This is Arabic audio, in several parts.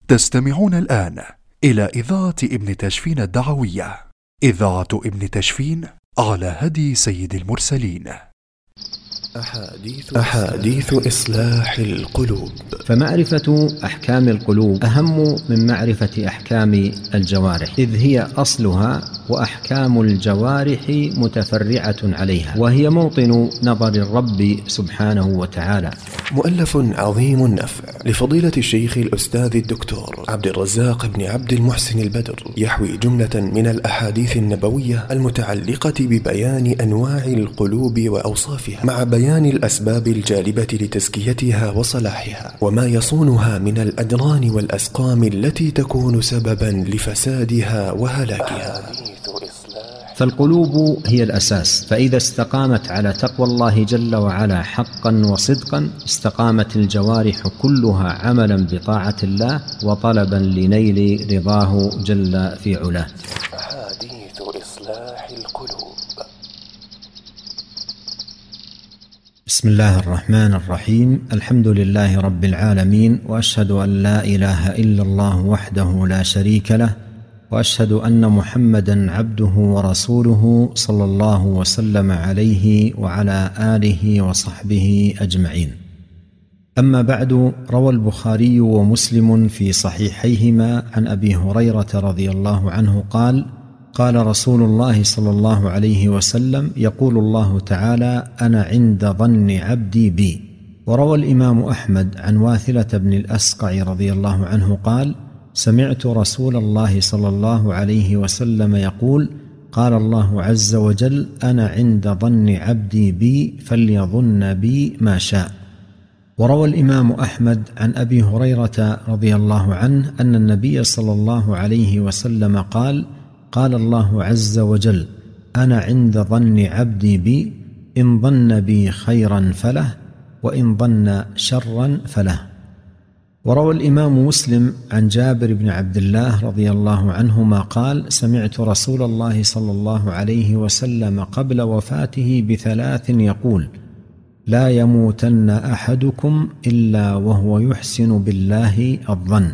تستمعون الآن إلى إذاعة ابن تشفين الدعوية، إذاعة ابن تشفين على هدي سيد المرسلين. أحاديث إصلاح القلوب. فمعرفة أحكام القلوب أهم من معرفة أحكام الجوارح، إذ هي أصلها، وأحكام الجوارح متفرعة عليها، وهي موطن نظر الرب سبحانه وتعالى. مؤلف عظيم النفع لفضيلة الشيخ الأستاذ الدكتور عبد الرزاق بن عبد المحسن البدر، يحوي جملة من الأحاديث النبوية المتعلقة ببيان أنواع القلوب وأوصافها، مع بيان الأسباب الجالبة لتزكيتها وصلاحها، وما يصونها من الأدران والأسقام التي تكون سببا لفسادها وهلاكها. فالقلوب هي الأساس، فإذا استقامت على تقوى الله جل وعلا حقا وصدقا، استقامت الجوارح كلها عملا بطاعة الله وطلبا لنيل رضاه جل في علاه. أحاديث إصلاح القلوب. بسم الله الرحمن الرحيم. الحمد لله رب العالمين، وأشهد أن لا إله إلا الله وحده لا شريك له، وأشهد أن محمدا عبده ورسوله صلى الله وسلم عليه وعلى آله وصحبه أجمعين. أما بعد، روى البخاري ومسلم في صحيحيهما عن أبي هريرة رضي الله عنه قال: قال رسول الله صلى الله عليه وسلم: يقول الله تعالى: أنا عند ظن عبدي بي. وروى الإمام أحمد عن واثلة بن الأسقع رضي الله عنه قال: سمعت رسول الله صلى الله عليه وسلم يقول: قال الله عز وجل: أنا عند ظن عبدي بي فليظن بي ما شاء. وروى الإمام أحمد عن أبي هريرة رضي الله عنه أن النبي صلى الله عليه وسلم قال: قال الله عز وجل: أنا عند ظن عبدي بي، إن ظن بي خيرا فله، وإن ظن شرا فله. وروى الإمام مسلم عن جابر بن عبد الله رضي الله عنهما قال: سمعت رسول الله صلى الله عليه وسلم قبل وفاته ب3 يقول: لا يموتن أحدكم إلا وهو يحسن بالله الظن.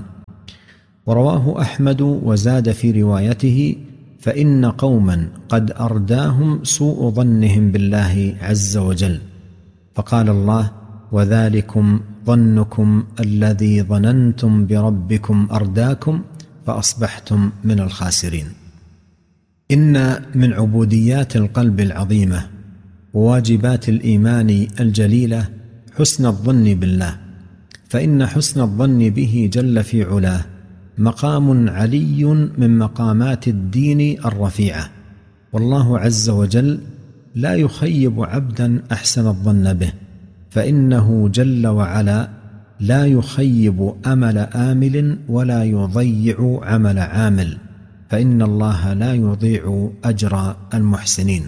ورواه أحمد وزاد في روايته: فإن قوما قد أرداهم سوء ظنهم بالله عز وجل. فقال الله: وذلكم ظنكم الذي ظننتم بربكم أرداكم فأصبحتم من الخاسرين. إن من عبوديات القلب العظيمة وواجبات الإيمان الجليلة حسن الظن بالله، فإن حسن الظن به جل في علاه مقام علي من مقامات الدين الرفيعة، والله عز وجل لا يخيب عبدا أحسن الظن به، فإنه جل وعلا لا يخيب أمل آمل ولا يضيع عمل عامل، فإن الله لا يضيع أجر المحسنين.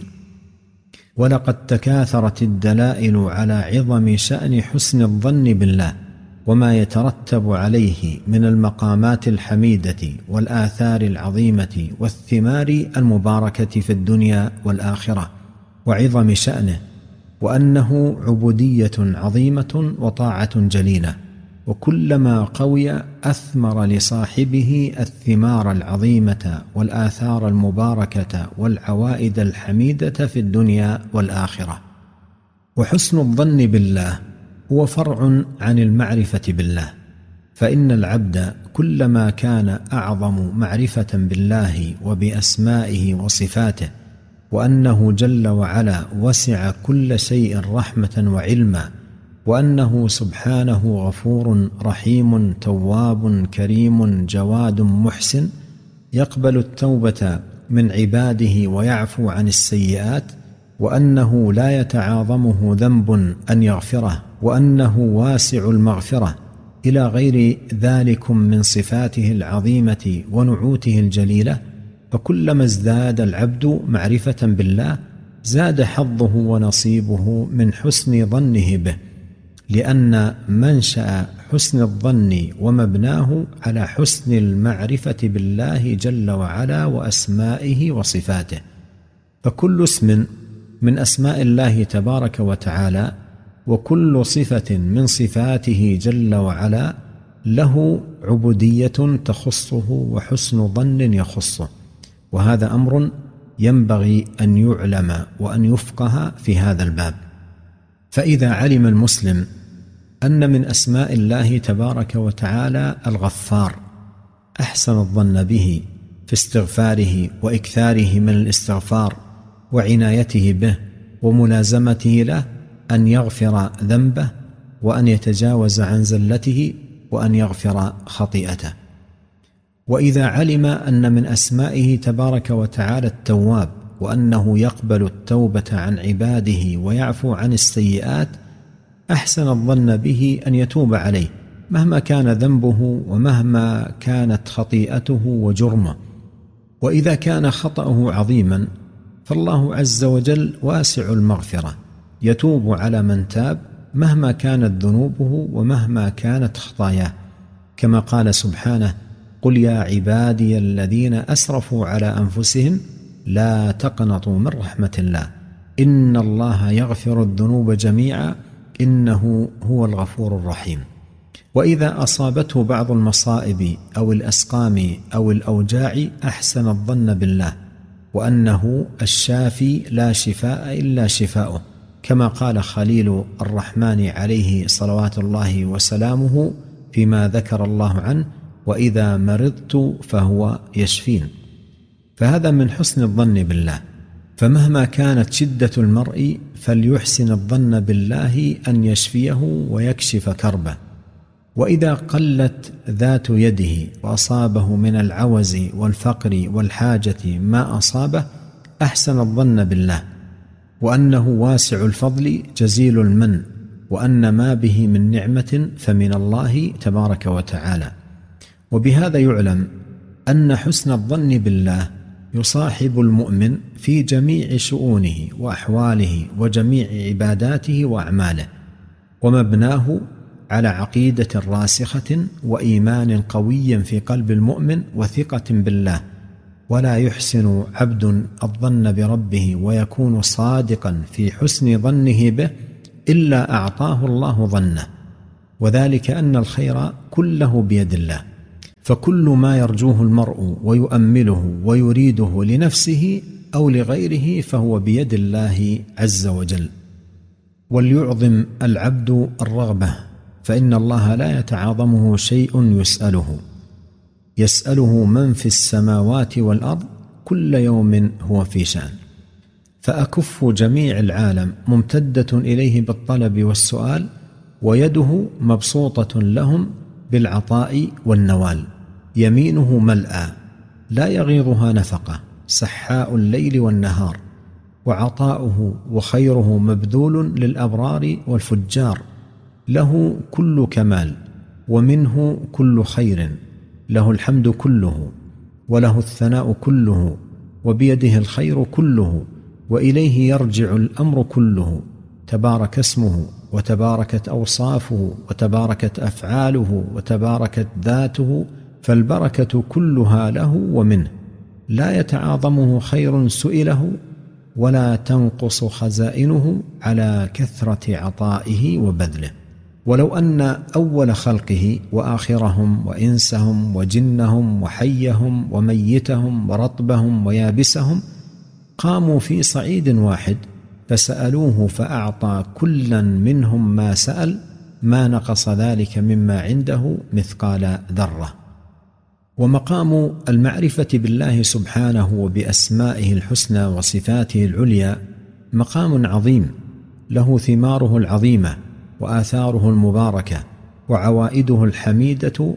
ولقد تكاثرت الدلائل على عظم شأن حسن الظن بالله وما يترتب عليه من المقامات الحميدة والآثار العظيمة والثمار المباركة في الدنيا والآخرة، وعظم شأنه، وأنه عبودية عظيمة وطاعة جليلة، وكلما قوي أثمر لصاحبه الثمار العظيمة والآثار المباركة والعوائد الحميدة في الدنيا والآخرة. وحسن الظن بالله هو فرع عن المعرفة بالله، فإن العبد كلما كان أعظم معرفة بالله وبأسمائه وصفاته، وأنه جل وعلا وسع كل شيء رحمة وعلما، وأنه سبحانه غفور رحيم تواب كريم جواد محسن، يقبل التوبة من عباده ويعفو عن السيئات، وأنه لا يتعاظمه ذنب أن يغفره، وأنه واسع المغفرة، إلى غير ذلك من صفاته العظيمة ونعوته الجليلة. فكلما ازداد العبد معرفة بالله زاد حظه ونصيبه من حسن ظنه به، لأن منشأ حسن الظن ومبناه على حسن المعرفة بالله جل وعلا وأسمائه وصفاته. فكل اسم من أسماء الله تبارك وتعالى وكل صفة من صفاته جل وعلا له عبودية تخصه وحسن ظن يخصه، وهذا أمر ينبغي أن يعلم وأن يفقه في هذا الباب. فإذا علم المسلم أن من أسماء الله تبارك وتعالى الغفار، أحسن الظن به في استغفاره وإكثاره من الاستغفار وعنايته به وملازمته له، أن يغفر ذنبه وأن يتجاوز عن زلته وأن يغفر خطيئته. وإذا علم أن من أسمائه تبارك وتعالى التواب، وأنه يقبل التوبة عن عباده ويعفو عن السيئات، أحسن الظن به أن يتوب عليه مهما كان ذنبه ومهما كانت خطيئته وجرمه. وإذا كان خطأه عظيما فالله عز وجل واسع المغفرة، يتوب على من تاب مهما كانت ذنوبه ومهما كانت خطاياه، كما قال سبحانه: قل يا عبادي الذين أسرفوا على أنفسهم لا تقنطوا من رحمة الله إن الله يغفر الذنوب جميعا إنه هو الغفور الرحيم. وإذا أصابته بعض المصائب أو الأسقام أو الأوجاع أحسن الظن بالله وأنه الشافي لا شفاء إلا شفاؤه، كما قال خليل الرحمن عليه صلوات الله وسلامه فيما ذكر الله عنه: وإذا مرضت فهو يشفين. فهذا من حسن الظن بالله، فمهما كانت شدة المرء فليحسن الظن بالله أن يشفيه ويكشف كربه. وإذا قلت ذات يده وأصابه من العوز والفقر والحاجة ما أصابه أحسن الظن بالله وأنه واسع الفضل جزيل المن، وأن ما به من نعمة فمن الله تبارك وتعالى. وبهذا يعلم أن حسن الظن بالله يصاحب المؤمن في جميع شؤونه وأحواله وجميع عباداته وأعماله، ومبناه على عقيدة راسخة وإيمان قوي في قلب المؤمن وثقة بالله. ولا يحسن عبد الظن بربه ويكون صادقا في حسن ظنه به إلا أعطاه الله ظنه، وذلك أن الخير كله بيد الله، فكل ما يرجوه المرء ويؤمله ويريده لنفسه أو لغيره فهو بيد الله عز وجل. وليعظم العبد الرغبة، فإن الله لا يتعاظمه شيء يسأله من في السماوات والأرض كل يوم هو في شأن. فأكف جميع العالم ممتدة إليه بالطلب والسؤال، ويده مبسوطة لهم بالعطاء والنوال، يمينه ملأى لا يغيضها نفقة، سحاء الليل والنهار، وعطاؤه وخيره مبذول للأبرار والفجار. له كل كمال ومنه كل خير، له الحمد كله وله الثناء كله، وبيده الخير كله، وإليه يرجع الأمر كله. تبارك اسمه وتباركت أوصافه وتباركت أفعاله وتباركت ذاته، فالبركة كلها له ومنه، لا يتعاظمه خير سئله ولا تنقص خزائنه على كثرة عطائه وبذله. ولو أن أول خلقه وآخرهم وإنسهم وجنهم وحيهم وميتهم ورطبهم ويابسهم قاموا في صعيد واحد فسألوه فأعطى كلا منهم ما سأل، ما نقص ذلك مما عنده مثقال ذرة. ومقام المعرفة بالله سبحانه وبأسمائه الحسنى وصفاته العليا مقام عظيم، له ثماره العظيمة وآثاره المباركة، وعوائده الحميدة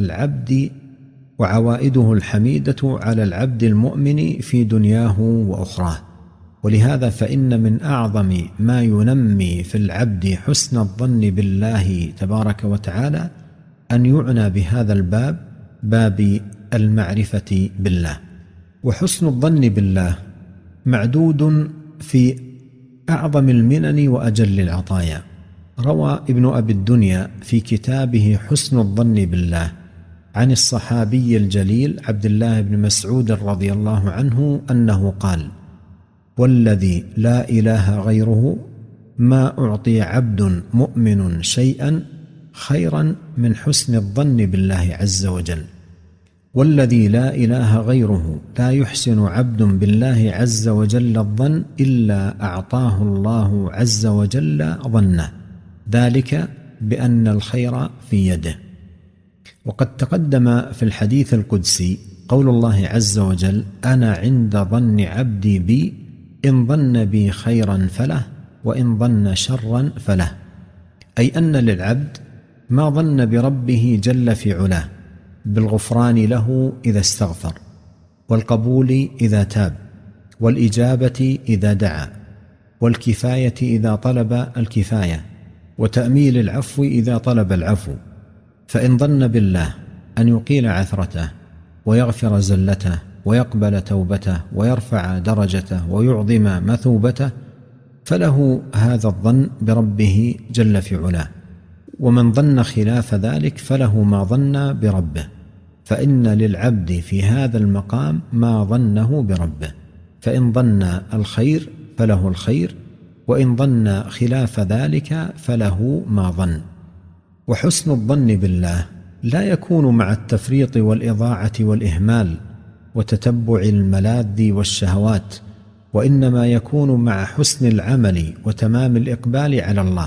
على العبد المؤمن في دنياه وأخراه. ولهذا فإن من أعظم ما ينمي في العبد حسن الظن بالله تبارك وتعالى أن يعنى بهذا الباب، باب المعرفة بالله. وحسن الظن بالله معدود في أعظم المنن وأجل العطايا. روى ابن أبي الدنيا في كتابه حسن الظن بالله عن الصحابي الجليل عبد الله بن مسعود رضي الله عنه أنه قال: والذي لا إله غيره ما أعطي عبد مؤمن شيئا خيرا من حسن الظن بالله عز وجل. والذي لا إله غيره لا يحسن عبد بالله عز وجل الظن إلا أعطاه الله عز وجل ظنه، ذلك بأن الخير في يده. وقد تقدم في الحديث القدسي قول الله عز وجل: أنا عند ظن عبدي بي، إن ظن بي خيرا فله وإن ظن شرا فله، أي أن للعبد ما ظن بربه جل في علاه، بالغفران له إذا استغفر، والقبول إذا تاب، والإجابة إذا دعا، والكفاية إذا طلب الكفاية، وتأميل العفو إذا طلب العفو. فإن ظن بالله أن يقيل عثرته ويغفر زلته ويقبل توبته ويرفع درجته ويعظم مثوبته، فله هذا الظن بربه جل في علاه. ومن ظن خلاف ذلك فله ما ظن بربه، فإن للعبد في هذا المقام ما ظنه بربه، فإن ظن الخير فله الخير، وإن ظن خلاف ذلك فله ما ظن. وحسن الظن بالله لا يكون مع التفريط والإضاعة والإهمال وتتبع الملاذ والشهوات، وإنما يكون مع حسن العمل وتمام الإقبال على الله.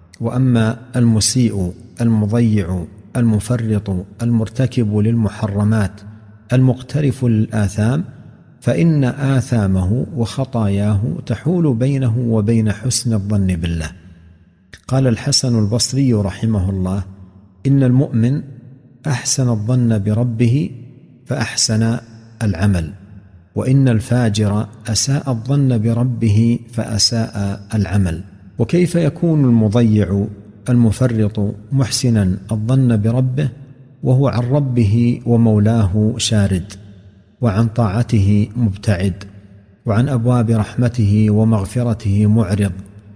وأما المسيء المضيع المفرط المرتكب للمحرمات المقترف للآثام، فإن آثامه وخطاياه تحول بينه وبين حسن الظن بالله. قال الحسن البصري رحمه الله: إن المؤمن أحسن الظن بربه فأحسن العمل، وإن الفاجر أساء الظن بربه فأساء العمل. وكيف يكون المضيع المفرط محسنا الظن بربه وهو عن ربه ومولاه شارد، وعن طاعته مبتعد، وعن أبواب رحمته ومغفرته معرض؟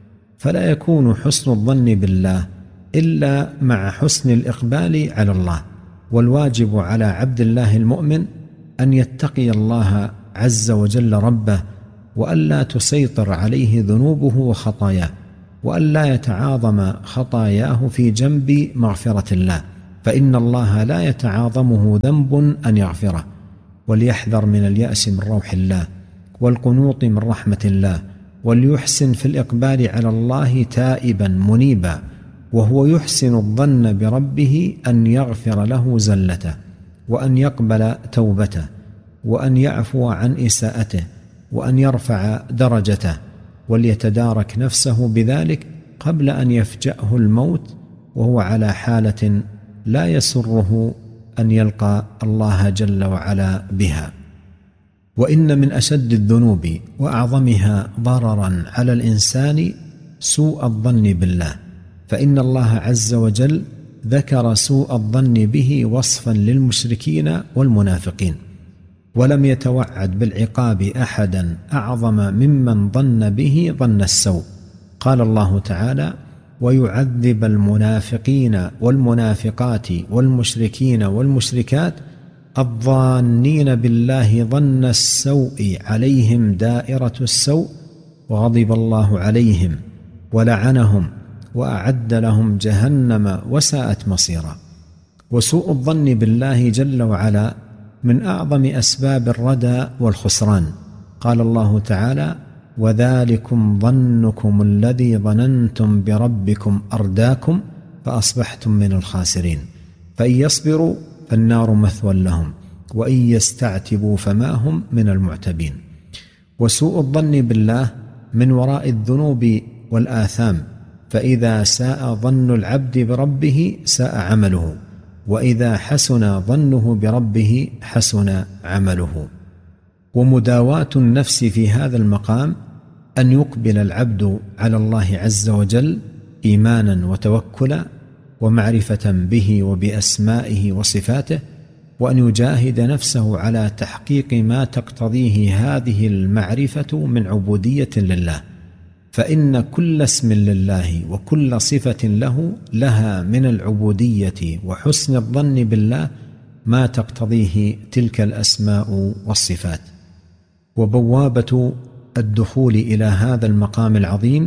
فلا يكون حسن الظن بالله إلا مع حسن الإقبال على الله. والواجب على عبد الله المؤمن أن يتقي الله عز وجل ربه، وألا تسيطر عليه ذنوبه وخطاياه، وألا يتعاظم خطاياه في جنب مغفرة الله، فإن الله لا يتعاظمه ذنب أن يغفره. وليحذر من اليأس من روح الله، والقنوط من رحمة الله، وليحسن في الإقبال على الله تائبا منيبا، وهو يحسن الظن بربه أن يغفر له زلته، وأن يقبل توبته، وأن يعفو عن إساءته، وأن يرفع درجته، وليتدارك نفسه بذلك قبل أن يفجأه الموت وهو على حالة لا يسره أن يلقى الله جل وعلا بها. وإن من أشد الذنوب وأعظمها ضررا على الإنسان سوء الظن بالله، فإن الله عز وجل ذكر سوء الظن به وصفا للمشركين والمنافقين، ولم يتوعد بالعقاب أحدا أعظم ممن ظن به ظن السوء. قال الله تعالى: ويعذب المنافقين والمنافقات والمشركين والمشركات الظانين بالله ظن السوء عليهم دائرة السوء، وغضب الله عليهم ولعنهم وأعد لهم جهنم وساءت مصيرا. وسوء الظن بالله جل وعلا من أعظم أسباب الردى والخسران. قال الله تعالى: وذلكم ظنكم الذي ظننتم بربكم أرداكم فأصبحتم من الخاسرين، فإن يصبروا فالنار مثوى لهم، وإن يستعتبوا فما هم من المعتبين. وسوء الظن بالله من وراء الذنوب والآثام، فإذا ساء ظن العبد بربه ساء عمله، وإذا حسن ظنه بربه حسن عمله. ومداواة النفس في هذا المقام أن يقبل العبد على الله عز وجل إيمانا وتوكلا ومعرفة به وبأسمائه وصفاته، وأن يجاهد نفسه على تحقيق ما تقتضيه هذه المعرفة من عبودية لله، فإن كل اسم لله وكل صفة له لها من العبودية وحسن الظن بالله ما تقتضيه تلك الأسماء والصفات. وبوابة الدخول إلى هذا المقام العظيم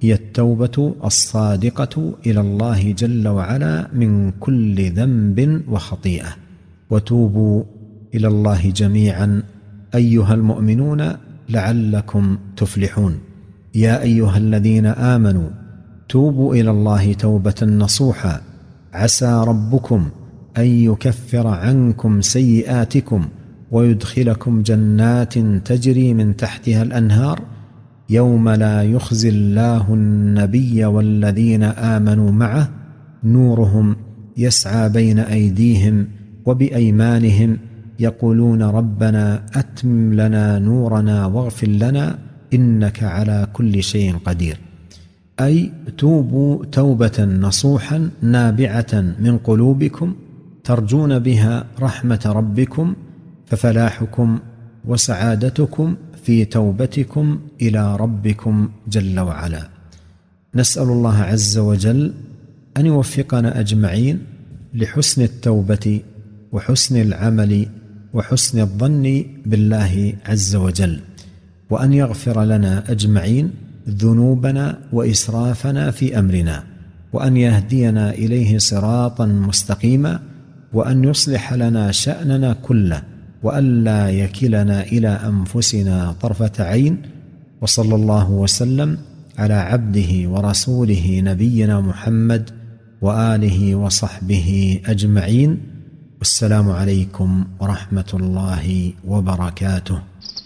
هي التوبة الصادقة إلى الله جل وعلا من كل ذنب وخطيئة. وتوبوا إلى الله جميعا أيها المؤمنون لعلكم تفلحون. يا أيها الذين آمنوا توبوا إلى الله توبة نصوحا عسى ربكم أن يكفر عنكم سيئاتكم ويدخلكم جنات تجري من تحتها الأنهار يوم لا يخزي الله النبي والذين آمنوا معه نورهم يسعى بين أيديهم وبأيمانهم يقولون ربنا أتمم لنا نورنا واغفر لنا إنك على كل شيء قدير. أي توبوا توبة نصوحا نابعة من قلوبكم ترجون بها رحمة ربكم، ففلاحكم وسعادتكم في توبتكم إلى ربكم جل وعلا. نسأل الله عز وجل أن يوفقنا أجمعين لحسن التوبة وحسن العمل وحسن الظن بالله عز وجل، وأن يغفر لنا أجمعين ذنوبنا وإسرافنا في أمرنا، وأن يهدينا إليه صراطا مستقيما، وأن يصلح لنا شأننا كله، وأن لا يكلنا إلى أنفسنا طرفة عين. وصلى الله وسلم على عبده ورسوله نبينا محمد وآله وصحبه أجمعين. والسلام عليكم ورحمة الله وبركاته.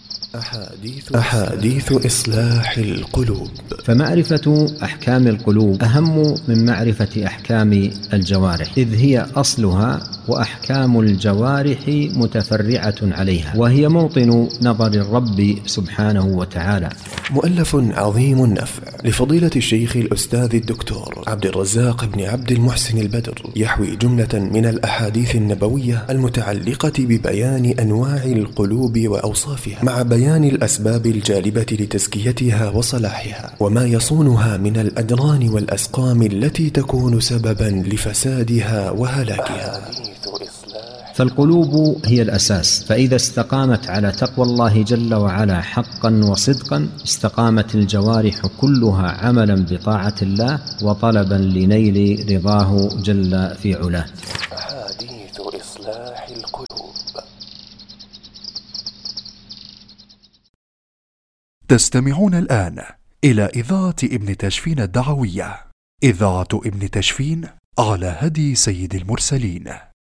أحاديث إصلاح القلوب. فمعرفة أحكام القلوب أهم من معرفة أحكام الجوارح، إذ هي أصلها، وأحكام الجوارح متفرعة عليها، وهي موطن نظر الرب سبحانه وتعالى. مؤلف عظيم النفع لفضيلة الشيخ الأستاذ الدكتور عبد الرزاق بن عبد المحسن البدر، يحوي جملة من الأحاديث النبوية المتعلقة ببيان أنواع القلوب وأوصافها، مع بيان الأسباب الجالبة لتزكيتها وصلاحها، وما يصونها من الأدران والأسقام التي تكون سببا لفسادها وهلاكها. فالقلوب هي الأساس، فإذا استقامت على تقوى الله جل وعلا حقا وصدقا استقامت الجوارح كلها عملا بطاعة الله وطلبا لنيل رضاه جل في علاه. أحاديث إصلاح القلوب. تستمعون الآن إلى إذاعة ابن تشفين الدعوية، إذاعة ابن تشفين على هدي سيد المرسلين.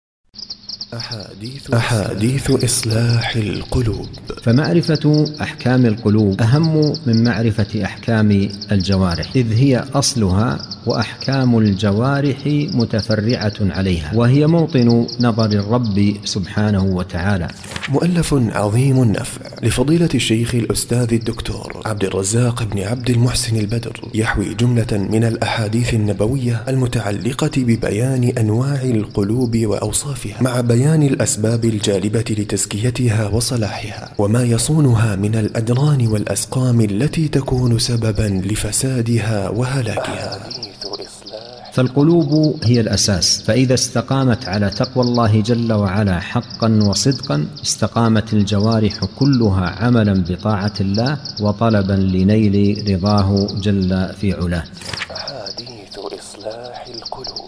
أحاديث إصلاح القلوب. فمعرفة أحكام القلوب أهم من معرفة أحكام الجوارح، إذ هي أصلها، وأحكام الجوارح متفرعة عليها، وهي موطن نظر الرب سبحانه وتعالى. مؤلف عظيم النفع لفضيلة الشيخ الأستاذ الدكتور عبد الرزاق بن عبد المحسن البدر، يحوي جملة من الأحاديث النبوية المتعلقة ببيان أنواع القلوب وأوصافها، مع بيان الأسباب الجالبة لتزكيتها وصلاحها، وما يصونها من الأدران والأسقام التي تكون سببا لفسادها وهلاكها. فالقلوب هي الأساس، فإذا استقامت على تقوى الله جل وعلا حقا وصدقا استقامت الجوارح كلها عملا بطاعة الله وطلبا لنيل رضاه جل في علاه. أحاديث إصلاح القلوب.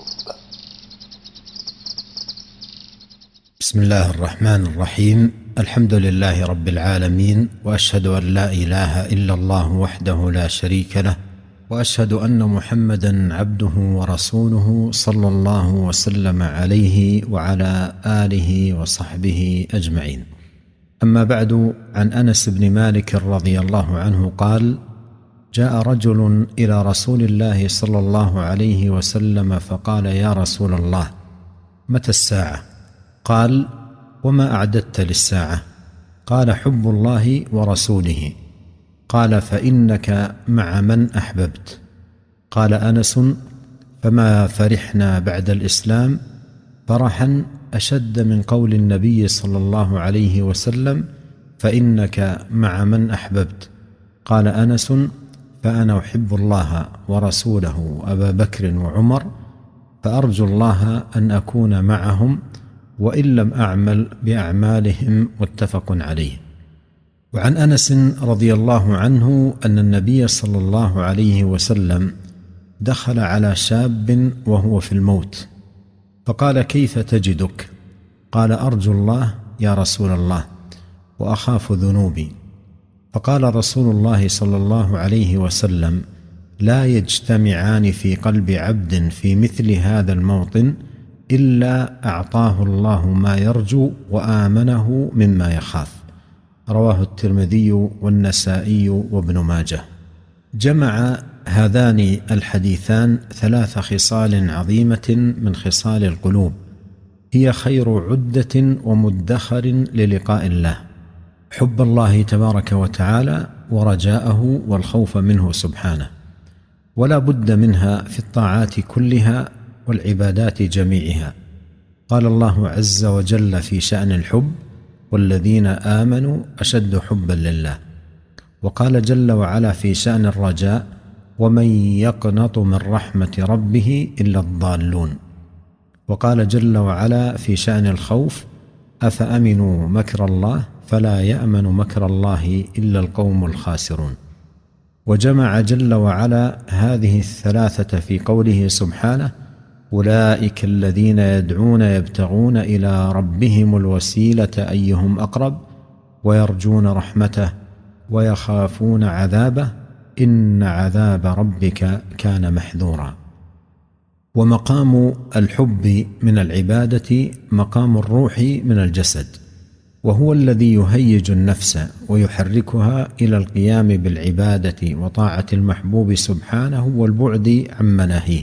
بسم الله الرحمن الرحيم. الحمد لله رب العالمين، وأشهد أن لا إله إلا الله وحده لا شريك له، وأشهد أن محمدا عبده ورسوله صلى الله وسلم عليه وعلى آله وصحبه أجمعين. أما بعد، عن أنس بن مالك رضي الله عنه قال: جاء رجل إلى رسول الله صلى الله عليه وسلم فقال: يا رسول الله، متى الساعة؟ قال: وما أعددت للساعة؟ قال: حب الله ورسوله. قال: فإنك مع من أحببت. قال أنس: فما فرحنا بعد الإسلام فرحا أشد من قول النبي صلى الله عليه وسلم: فإنك مع من أحببت. قال أنس: فأنا أحب الله ورسوله وأبا بكر وعمر، فأرجو الله أن أكون معهم وإن لم أعمل بأعمالهم. متفق عليه. وعن أنس رضي الله عنه أن النبي صلى الله عليه وسلم دخل على شاب وهو في الموت فقال: كيف تجدك؟ قال: أرجو الله يا رسول الله وأخاف ذنوبي. فقال رسول الله صلى الله عليه وسلم: لا يجتمعان في قلب عبد في مثل هذا الموطن إلا أعطاه الله ما يرجو وآمنه مما يخاف. رواه الترمذي والنسائي وابن ماجه. جمع هذان الحديثان 3 خصال عظيمة من خصال القلوب هي خير عدة ومدخر للقاء الله: حب الله تبارك وتعالى ورجاءه والخوف منه سبحانه، ولا بد منها في الطاعات كلها والعبادات جميعها. قال الله عز وجل في شأن الحب: والذين آمنوا أشد حبا لله. وقال جل وعلا في شأن الرجاء: ومن يقنط من رحمة ربه إلا الضالون. وقال جل وعلا في شأن الخوف: أفأمنوا مكر الله فلا يأمن مكر الله إلا القوم الخاسرون. وجمع جل وعلا هذه الثلاثة في قوله سبحانه: أولئك الذين يدعون يبتغون إلى ربهم الوسيلة أيهم أقرب ويرجون رحمته ويخافون عذابه إن عذاب ربك كان محذورا. ومقام الحب من العبادة مقام الروح من الجسد، وهو الذي يهيج النفس ويحركها إلى القيام بالعبادة وطاعة المحبوب سبحانه والبعد عن مناهيه.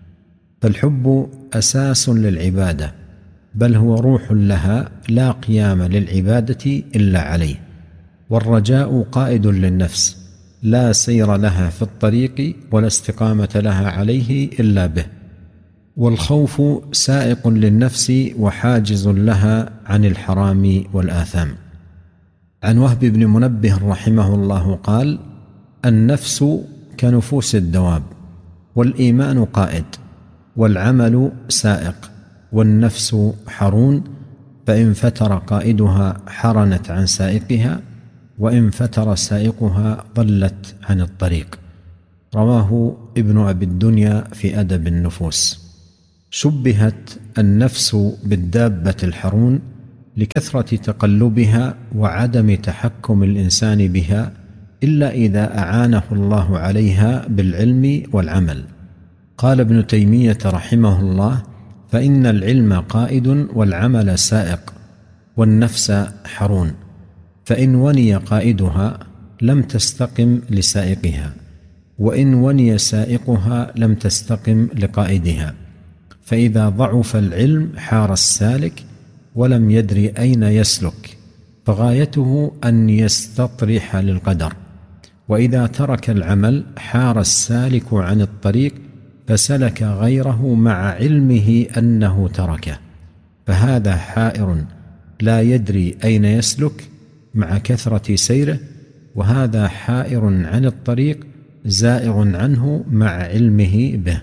فالحب أساس للعبادة، بل هو روح لها لا قيام للعبادة إلا عليه. والرجاء قائد للنفس لا سير لها في الطريق ولا استقامة لها عليه إلا به. والخوف سائق للنفس وحاجز لها عن الحرام والآثام. عن وهب بن منبه رحمه الله قال: النفس كنفوس الدواب، والإيمان قائد، والعمل سائق، والنفس حرون، فإن فتر قائدها حرنت عن سائقها، وإن فتر سائقها ضلت عن الطريق. رواه ابن أبي الدنيا في أدب النفوس. شبهت النفس بالدابة الحرون لكثرة تقلبها وعدم تحكم الإنسان بها إلا إذا أعانه الله عليها بالعلم والعمل. قال ابن تيمية رحمه الله: فإن العلم قائد والعمل سائق، والنفس حرون، فإن وني قائدها لم تستقم لسائقها، وإن وني سائقها لم تستقم لقائدها. فإذا ضعف العلم حار السالك ولم يدر أين يسلك، فغايته أن يستطرح للقدر. وإذا ترك العمل حار السالك عن الطريق فسلك غيره مع علمه أنه تركه، فهذا حائر لا يدري أين يسلك مع كثرة سيره، وهذا حائر عن الطريق زائغ عنه مع علمه به.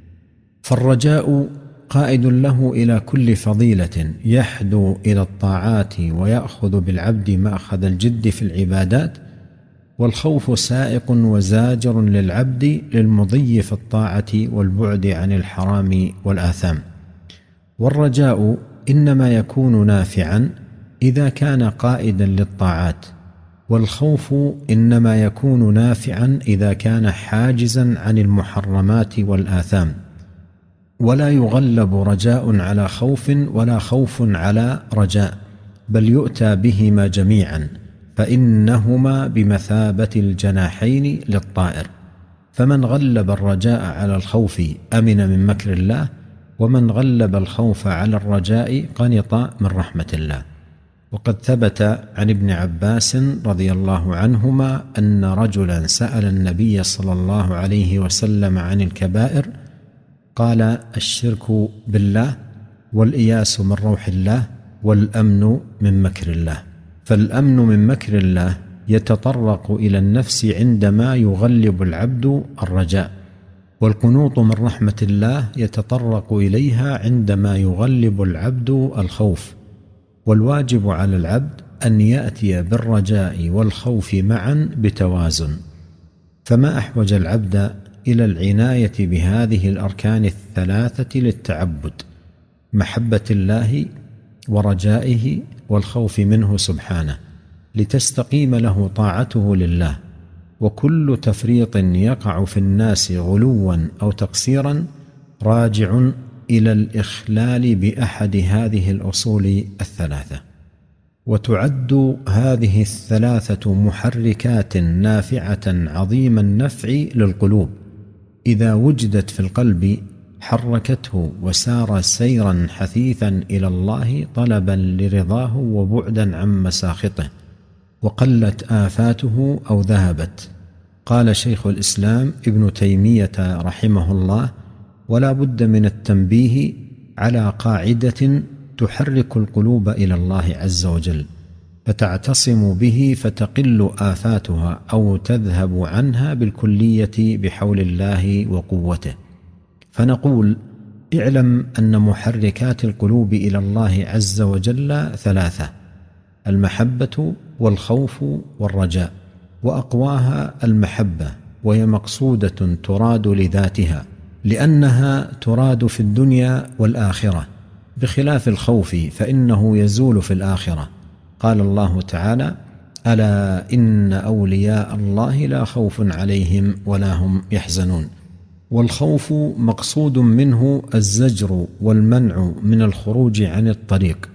فالرجاء قائد له إلى كل فضيلة يحدو إلى الطاعات ويأخذ بالعبد مأخذ الجد في العبادات، والخوف سائق وزاجر للعبد للمضي في الطاعة والبعد عن الحرام والآثام. والرجاء إنما يكون نافعا إذا كان قائدا للطاعات، والخوف إنما يكون نافعا إذا كان حاجزا عن المحرمات والآثام. ولا يغلب رجاء على خوف ولا خوف على رجاء، بل يؤتى بهما جميعا، فإنهما بمثابة الجناحين للطائر. فمن غلب الرجاء على الخوف أمن من مكر الله، ومن غلب الخوف على الرجاء قنط من رحمة الله. وقد ثبت عن ابن عباس رضي الله عنهما أن رجلا سأل النبي صلى الله عليه وسلم عن الكبائر، قال: الشرك بالله، والإياس من روح الله، والأمن من مكر الله. فالأمن من مكر الله يتطرق إلى النفس عندما يغلب العبد الرجاء، والقنوط من رحمة الله يتطرق إليها عندما يغلب العبد الخوف. والواجب على العبد أن يأتي بالرجاء والخوف معا بتوازن. فما أحوج العبد إلى العناية بهذه الأركان الثلاثة للتعبد: محبة الله ورجائه والخوف منه سبحانه، لتستقيم له طاعته لله. وكل تفريط يقع في الناس غلوا أو تقصيرا راجع إلى الإخلال بأحد هذه الأصول الثلاثة. وتعد هذه الثلاثة محركات نافعة عظيم النفع للقلوب، إذا وجدت في القلب حركته وسار سيرا حثيثا إلى الله طلبا لرضاه وبعدا عن مساخطه، وقلت آفاته أو ذهبت. قال شيخ الإسلام ابن تيمية رحمه الله: ولا بد من التنبيه على قاعدة تحرك القلوب إلى الله عز وجل، فتعتصم به فتقل آفاتها أو تذهب عنها بالكلية بحول الله وقوته. فنقول: اعلم أن محركات القلوب إلى الله عز وجل ثلاثة: المحبة والخوف والرجاء، وأقواها المحبة، وهي مقصودة تراد لذاتها لأنها تراد في الدنيا والآخرة، بخلاف الخوف فإنه يزول في الآخرة. قال الله تعالى: ألا إن أولياء الله لا خوف عليهم ولا هم يحزنون. والخوف مقصود منه الزجر والمنع من الخروج عن الطريق،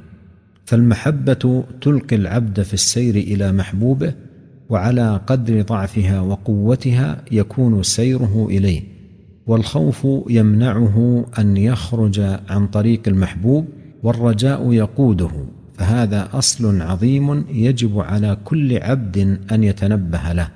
فالمحبة تلقي العبد في السير إلى محبوبه، وعلى قدر ضعفها وقوتها يكون سيره إليه. والخوف يمنعه أن يخرج عن طريق المحبوب، والرجاء يقوده. فهذا أصل عظيم يجب على كل عبد أن يتنبه له،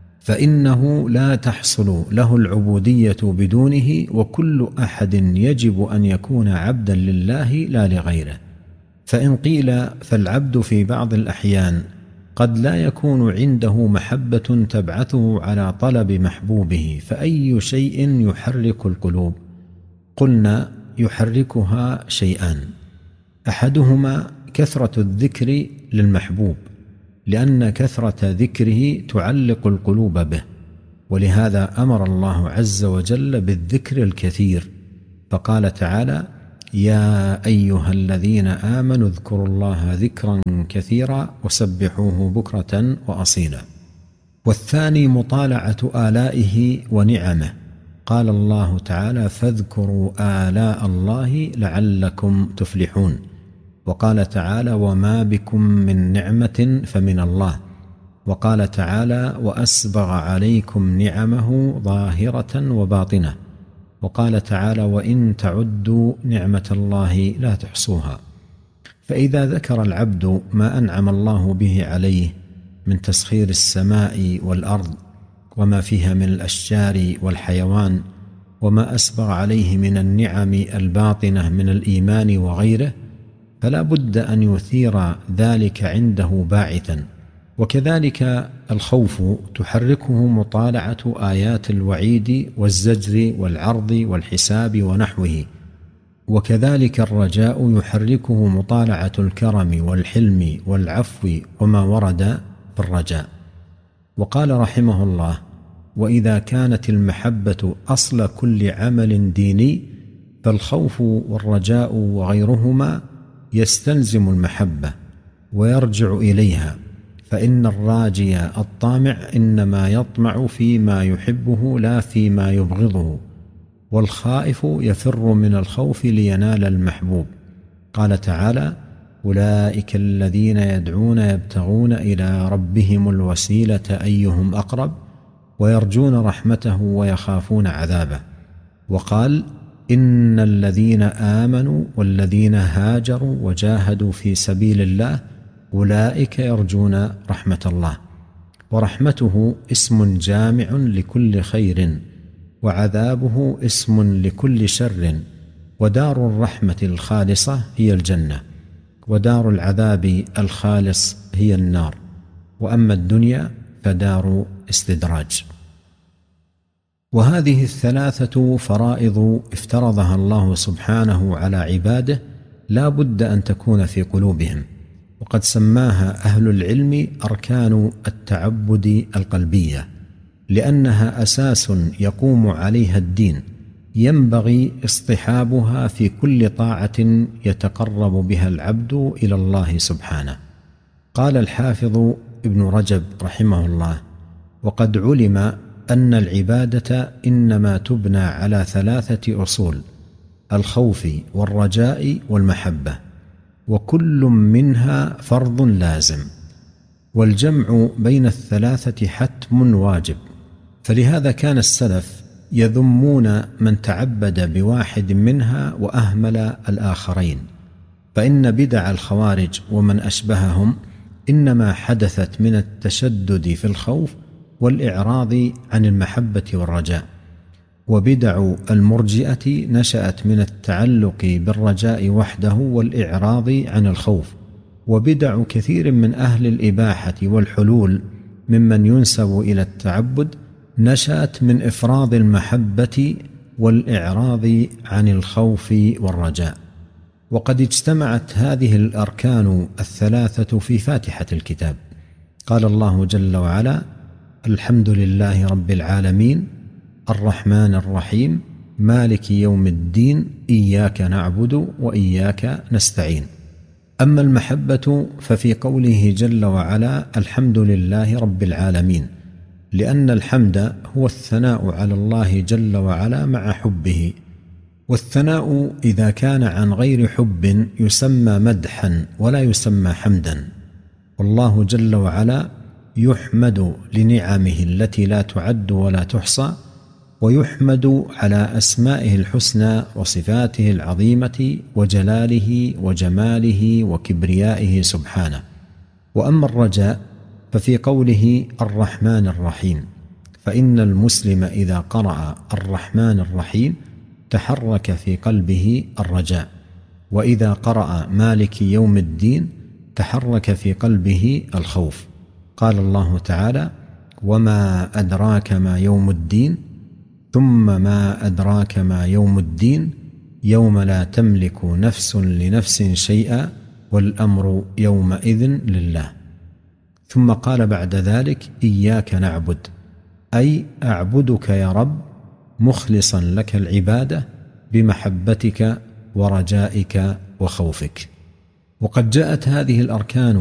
فإنه لا تحصل له العبودية بدونه، وكل أحد يجب أن يكون عبدا لله لا لغيره. فإن قيل فالعبد في بعض الأحيان قد لا يكون عنده محبة تبعثه على طلب محبوبه، فأي شيء يحرك القلوب؟ قلنا: يحركها شيئان: أحدهما كثرة الذكر للمحبوب، لأن كثرة ذكره تعلق القلوب به، ولهذا أمر الله عز وجل بالذكر الكثير، فقال تعالى: يا أيها الذين آمنوا اذكروا الله ذكرا كثيرا وسبحوه بكرة وأصيلا. والثاني مطالعة آلائه ونعمه، قال الله تعالى: فاذكروا آلاء الله لعلكم تفلحون. وقال تعالى: وما بكم من نعمة فمن الله. وقال تعالى: وأسبغ عليكم نعمه ظاهرة وباطنة. وقال تعالى: وإن تعدوا نعمة الله لا تحصوها. فإذا ذكر العبد ما أنعم الله به عليه من تسخير السماء والأرض وما فيها من الأشجار والحيوان، وما أسبغ عليه من النعم الباطنة من الإيمان وغيره، فلا بد أن يثير ذلك عنده باعثا. وكذلك الخوف تحركه مطالعة آيات الوعيد والزجر والعرض والحساب ونحوه. وكذلك الرجاء يحركه مطالعة الكرم والحلم والعفو وما ورد بالرجاء. وقال رحمه الله: وإذا كانت المحبة أصل كل عمل ديني، فالخوف والرجاء وغيرهما يستلزم المحبة ويرجع إليها، فإن الراجي الطامع إنما يطمع فيما يحبه لا فيما يبغضه، والخائف يفر من الخوف لينال المحبوب. قال تعالى: أولئك الذين يدعون يبتغون إلى ربهم الوسيلة أيهم أقرب ويرجون رحمته ويخافون عذابه. وقال: إن الذين آمنوا والذين هاجروا وجاهدوا في سبيل الله أولئك يرجون رحمة الله. ورحمته اسم جامع لكل خير، وعذابه اسم لكل شر. ودار الرحمة الخالصة هي الجنة، ودار العذاب الخالص هي النار، وأما الدنيا فدار استدراج. وهذه الثلاثة فرائض افترضها الله سبحانه على عباده لا بد أن تكون في قلوبهم، وقد سماها أهل العلم أركان التعبد القلبية، لأنها أساس يقوم عليها الدين، ينبغي اصطحابها في كل طاعة يتقرب بها العبد إلى الله سبحانه. قال الحافظ ابن رجب رحمه الله: وقد علم أن العبادة إنما تبنى على 3 أصول: الخوف والرجاء والمحبة، وكل منها فرض لازم، والجمع بين ال3 حتم واجب. فلهذا كان السلف يذمون من تعبد بواحد منها وأهمل الآخرين، فإن بدع الخوارج ومن أشبههم إنما حدثت من التشدد في الخوف والإعراض عن المحبة والرجاء، وبدع المرجئة نشأت من التعلق بالرجاء وحده والإعراض عن الخوف، وبدع كثير من أهل الإباحة والحلول ممن ينسب إلى التعبد نشأت من إفراط المحبة والإعراض عن الخوف والرجاء. وقد اجتمعت هذه الأركان ال3 في فاتحة الكتاب. قال الله جل وعلا: الحمد لله رب العالمين الرحمن الرحيم مالك يوم الدين إياك نعبد وإياك نستعين. أما المحبة ففي قوله جل وعلا: الحمد لله رب العالمين، لأن الحمد هو الثناء على الله جل وعلا مع حبه، والثناء إذا كان عن غير حب يسمى مدحا ولا يسمى حمدا. والله جل وعلا يحمد لنعمه التي لا تعد ولا تحصى، ويحمد على أسمائه الحسنى وصفاته العظيمة وجلاله وجماله وكبريائه سبحانه. وأما الرجاء ففي قوله الرحمن الرحيم، فإن المسلم إذا قرأ الرحمن الرحيم تحرك في قلبه الرجاء، وإذا قرأ مالك يوم الدين تحرك في قلبه الخوف. قال الله تعالى: وما أدراك ما يوم الدين، ثم ما أدراك ما يوم الدين، يوم لا تملك نفس لنفس شيئا والأمر يومئذ لله. ثم قال بعد ذلك: إياك نعبد، أي أعبدك يا رب مخلصا لك العبادة بمحبتك ورجائك وخوفك. وقد جاءت هذه الأركان